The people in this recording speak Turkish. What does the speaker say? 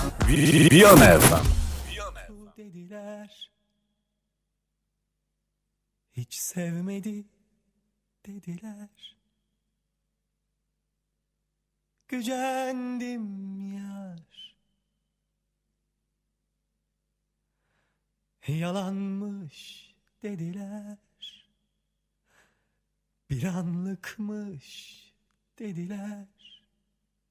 Viyana FM. Dediler. Hiç sevmedi dediler. Gücendim yar. Yalanmış dediler. Bir anlıkmış dediler.